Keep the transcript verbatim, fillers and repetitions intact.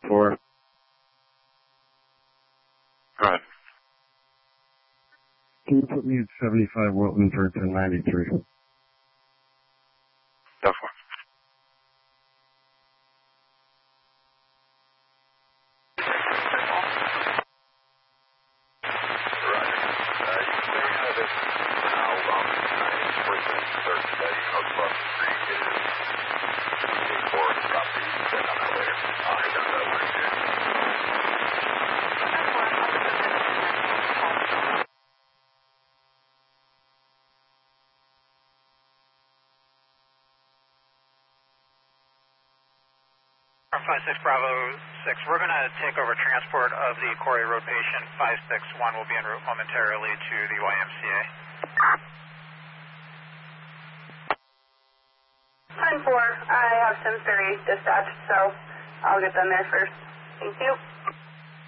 four. Go ahead. Can you put me at seventy-five Wilton for ten ninety-three? Go for it. five six Bravo six, we're going to take over transport of the Quarry Road patient. five six one will be en route momentarily to the Y M C A. ten four, I have Simsbury dispatched, so I'll get them there first. Thank you.